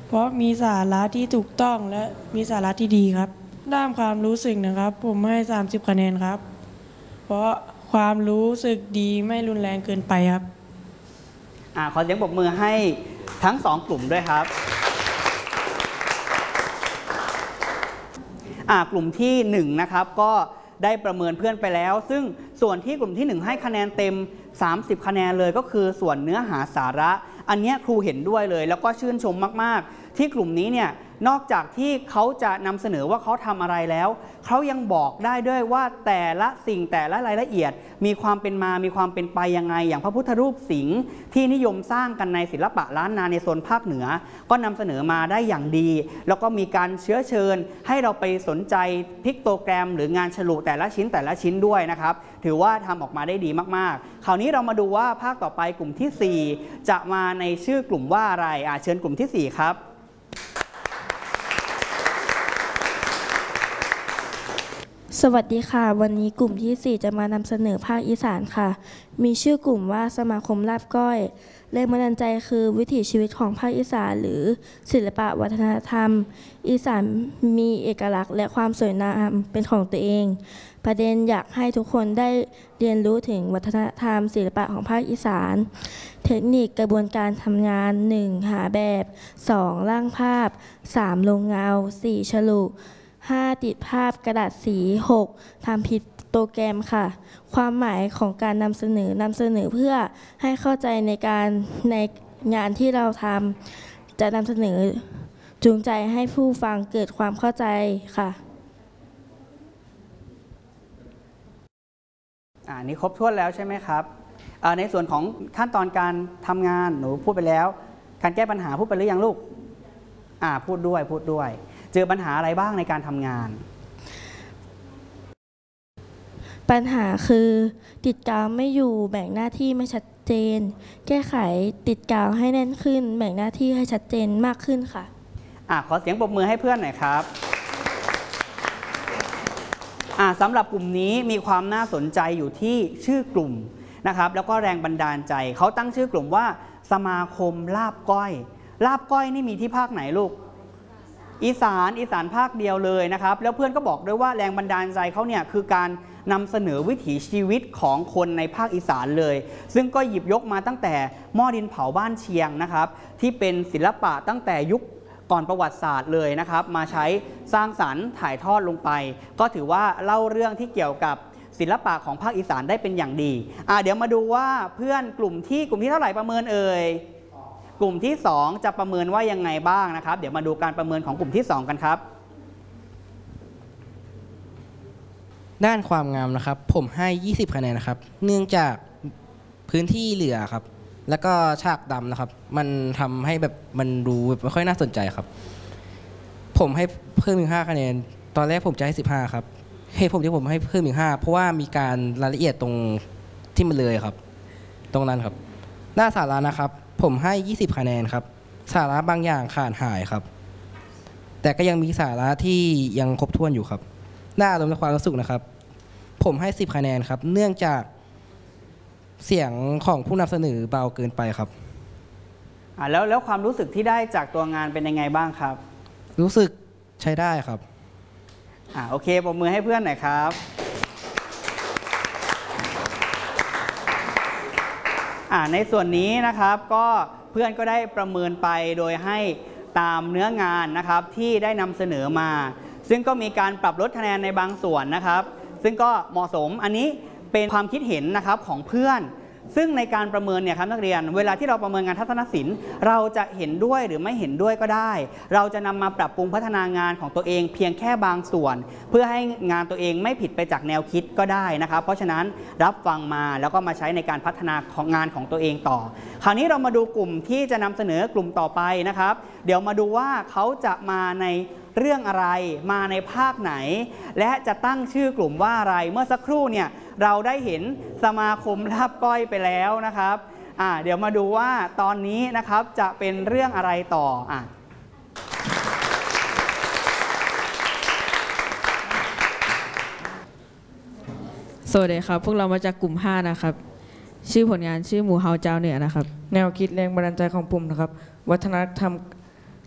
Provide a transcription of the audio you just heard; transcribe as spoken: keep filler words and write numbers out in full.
เพราะมีสาระที่ถูกต้องและมีสาระที่ดีครับด้านความรู้สึกนะครับผมให้สามสิบคะแนนครับเพราะความรู้สึกดีไม่รุนแรงเกินไปครับอ่าขอเสียงปรบมือให้ทั้งสองกลุ่มด้วยครับอ่ากลุ่มที่หนึ่งนะครับก็ได้ประเมินเพื่อนไปแล้วซึ่งส่วนที่กลุ่มที่หนึ่งให้คะแนนเต็มสามสิบคะแนนเลยก็คือส่วนเนื้อหาสาระอันนี้ครูเห็นด้วยเลยแล้วก็ชื่นชมมากๆที่กลุ่มนี้เนี่ยนอกจากที่เขาจะนำเสนอว่าเขาทำอะไรแล้วเขายังบอกได้ด้วยว่าแต่ละสิ่งแต่ละรายละเอียดมีความเป็นมามีความเป็นไปยังไงอย่างพระพุทธรูปสิงห์ที่นิยมสร้างกันในศิลปะล้านนาในโซนภาคเหนือก็นำเสนอมาได้อย่างดีแล้วก็มีการเชื้อเชิญให้เราไปสนใจพิกโตแกรมหรืองานฉลุแต่ละชิ้นแต่ละชิ้นด้วยนะครับถือว่าทำออกมาได้ดีมากๆคราวนี้เรามาดูว่าภาคต่อไปกลุ่มที่สี่จะมาในชื่อกลุ่มว่าอะไรอ่ะเชิญกลุ่มที่สี่ครับสวัสดีค่ะวันนี้กลุ่มที่สี่จะมานำเสนอภาคอีสานค่ะมีชื่อกลุ่มว่าสมาคมลาบก้อยแรงบันดาลใจคือวิถีชีวิตของภาคอีสานหรือศิลปะวัฒนธรรมอีสานมีเอกลักษณ์และความสวยงามเป็นของตัวเองประเด็นอยากให้ทุกคนได้เรียนรู้ถึงวัฒนธรรมศิลปะของภาคอีสานเทคนิคกระบวนการทำงาน หนึ่ง หาแบบสองร่างภาพสามลงเงาสี่ฉลุห้าติดภาพกระดาษสีหกทำผิดโปรแกรมค่ะความหมายของการนำเสนอนำเสนอเพื่อให้เข้าใจในการในงานที่เราทำจะนำเสนอจูงใจให้ผู้ฟังเกิดความเข้าใจค่ะอ่านี่ครบถ้วนแล้วใช่ไหมครับในส่วนของขั้นตอนการทำงานหนูพูดไปแล้วการแก้ปัญหาพูดไปหรือยังลูกอ่าพูดด้วยพูดด้วยเจอปัญหาอะไรบ้างในการทำงานปัญหาคือติดกาวไม่อยู่แบ่งหน้าที่ไม่ชัดเจนแก้ไขติดกาวให้แน่นขึ้นแบ่งหน้าที่ให้ชัดเจนมากขึ้นค่ะอ่าขอเสียงปรบมือให้เพื่อนหน่อยครับอ่าสำหรับกลุ่มนี้มีความน่าสนใจอยู่ที่ชื่อกลุ่มนะครับแล้วก็แรงบันดาลใจเขาตั้งชื่อกลุ่มว่าสมาคมลาบก้อยลาบก้อยนี่มีที่ภาคไหนลูกอีสานอีสานภาคเดียวเลยนะครับแล้วเพื่อนก็บอกด้วยว่าแรงบันดาลใจเขาเนี่ยคือการนำเสนอวิถีชีวิตของคนในภาคอีสานเลยซึ่งก็หยิบยกมาตั้งแต่หม้อดินเผาบ้านเชียงนะครับที่เป็นศิลปะตั้งแต่ยุคก่อนประวัติศาสตร์เลยนะครับมาใช้สร้างสรรค์ถ่ายทอดลงไปก็ถือว่าเล่าเรื่องที่เกี่ยวกับศิลปะของภาคอีสานได้เป็นอย่างดีอ่าเดี๋ยวมาดูว่าเพื่อนกลุ่มที่กลุ่มที่เท่าไหร่ประเมินเอ่ยกลุ่มที่สองจะประเมินว่ายังไงบ้างนะครับเดี๋ยวมาดูการประเมินของกลุ่มที่สองกันครับด้านความงามนะครับผมให้ยี่สิบคะแนนนะครับเนื่องจากพื้นที่เหลือครับแล้วก็ฉากดำนะครับมันทำให้แบบมันดูไม่ค่อยน่าสนใจครับผมให้เพิ่มอีกห้าคะแนนตอนแรกผมจะให้สิบห้าครับเหตุผลที่ผมให้เพิ่มอีกห้าเพราะว่ามีการรายละเอียดตรงที่มันเลยครับตรงนั้นครับหน้าสาระนะครับผมให้ยี่สิบคะแนนครับสาระบางอย่างขาดหายครับแต่ก็ยังมีสาระที่ยังครบถ้วนอยู่ครับหน้าอารมณ์และความรู้สึกนะครับผมให้สิบคะแนนครับเนื่องจากเสียงของผู้นำเสนอเบาเกินไปครับอ่าแล้วแล้วความรู้สึกที่ได้จากตัวงานเป็นยังไงบ้างครับรู้สึกใช้ได้ครับอ่าโอเคปรบมือให้เพื่อนหน่อยครับอ่าในส่วนนี้นะครับก็เพื่อนก็ได้ประเมินไปโดยให้ตามเนื้องานนะครับที่ได้นำเสนอมาซึ่งก็มีการปรับลดคะแนนในบางส่วนนะครับซึ่งก็เหมาะสมอันนี้เป็นความคิดเห็นนะครับของเพื่อนซึ่งในการประเมินเนี่ยครับนักเรียนเวลาที่เราประเมินงานทัศนศิลป์เราจะเห็นด้วยหรือไม่เห็นด้วยก็ได้เราจะนำมาปรับปรุงพัฒนางานของตัวเองเพียงแค่บางส่วนเพื่อให้งานตัวเองไม่ผิดไปจากแนวคิดก็ได้นะครับเพราะฉะนั้นรับฟังมาแล้วก็มาใช้ในการพัฒนาของงานของตัวเองต่อคราวนี้เรามาดูกลุ่มที่จะนำเสนอกลุ่มต่อไปนะครับเดี๋ยวมาดูว่าเขาจะมาในเรื่องอะไรมาในภาคไหนและจะตั้งชื่อกลุ่มว่าอะไรเมื่อสักครู่เนี่ยเราได้เห็นสมาคมลาบก้อยไปแล้วนะครับอ่าเดี๋ยวมาดูว่าตอนนี้นะครับจะเป็นเรื่องอะไรต่ออ่ะสวัสดีครับพวกเรามาจากกลุ่มห้านะครับชื่อผลงานชื่อหมูเฮาเจ้าเหนือนะครับแนวคิดแรงบันดาลใจของผมนะครับวัฒนธรรม